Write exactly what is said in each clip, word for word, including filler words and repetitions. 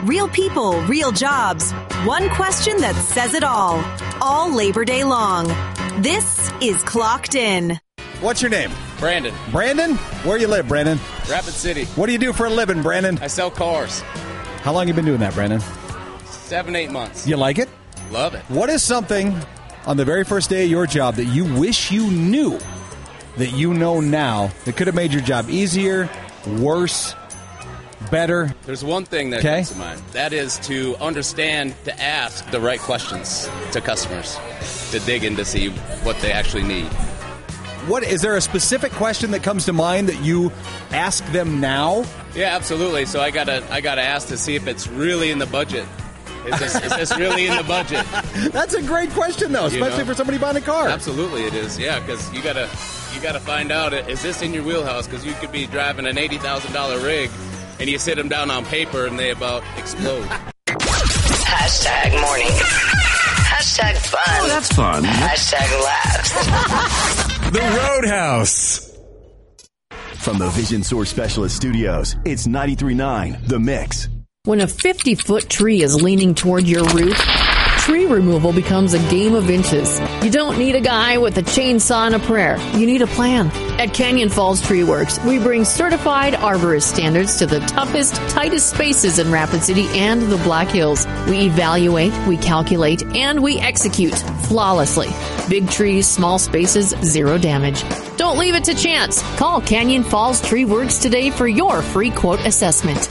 Real people, real jobs. One question that says it all. All Labor Day long. This is Clocked In. What's your name? Brandon. Brandon? Where you live, Brandon? Rapid City. What do you do for a living, Brandon? I sell cars. How long you been doing that, Brandon? Seven, eight months. You like it? Love it. What is something on the very first day of your job that you wish you knew that you know now that could have made your job easier, worse, better? There's one thing that Okay. comes to mind. That is to understand to ask the right questions to customers, to dig in to see what they actually need. What is there a specific question that comes to mind that you ask them now? Yeah, absolutely. So I gotta, I gotta ask to see if it's really in the budget. Is this, is this really in the budget? That's a great question, though, especially You know? for somebody buying a car. Absolutely, it is. Yeah, because you gotta, you gotta find out, is this in your wheelhouse? Because you could be driving an eighty thousand dollars rig, and you sit them down on paper, and they about explode. Hashtag morning. Hashtag fun. Oh, that's fun. Hashtag laughs. The Roadhouse. From the Vision Source Specialist Studios, it's ninety-three point nine The Mix. When a fifty-foot tree is leaning toward your roof, tree removal becomes a game of inches. You don't need a guy with a chainsaw and a prayer. You need a plan. At Canyon Falls Tree Works, we bring certified arborist standards to the toughest, tightest spaces in Rapid City and the Black Hills. We evaluate, we calculate, and we execute flawlessly. Big trees, small spaces, zero damage. Don't leave it to chance. Call Canyon Falls Tree Works today for your free quote assessment.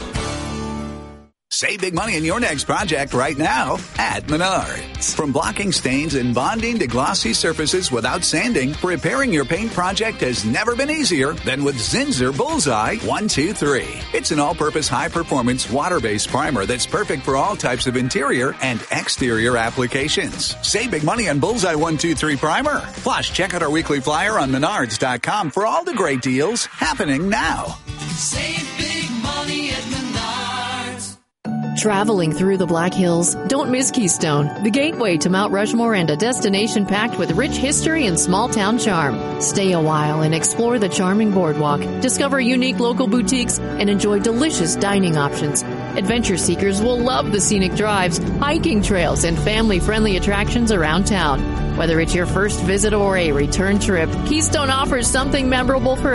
Save big money in your next project right now at Menards. From blocking stains and bonding to glossy surfaces without sanding, repairing your paint project has never been easier than with Zinsser Bullseye one two three. It's an all-purpose high-performance water-based primer that's perfect for all types of interior and exterior applications. Save big money on Bullseye one two three primer. Plus, check out our weekly flyer on menards dot com for all the great deals happening now. Save big money at Menards. Traveling through the Black Hills, don't miss Keystone, the gateway to Mount Rushmore and a destination packed with rich history and small-town charm. Stay a while and explore the charming boardwalk, discover unique local boutiques, and enjoy delicious dining options. Adventure seekers will love the scenic drives, hiking trails, and family-friendly attractions around town. Whether it's your first visit or a return trip, Keystone offers something memorable for